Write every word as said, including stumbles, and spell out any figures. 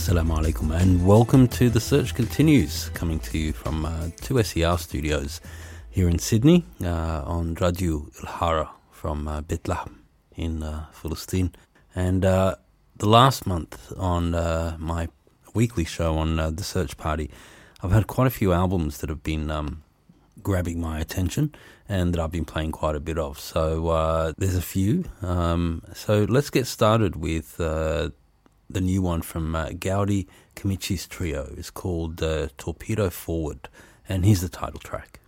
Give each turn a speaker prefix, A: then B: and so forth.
A: Assalamu alaikum and welcome to The Search Continues, coming to you from uh, two S E R studios here in Sydney uh, on Radio Ilhara from uh, Bethlehem in uh, Palestine. And uh, the last month on uh, my weekly show on uh, The Search Party, I've had quite a few albums that have been um, grabbing my attention and that I've been playing quite a bit of. So uh, there's a few. Um, so let's get started with uh, the new one from uh, Gaudi Kimichi's trio. It's called uh, Torpedo Forward, and here's the title track.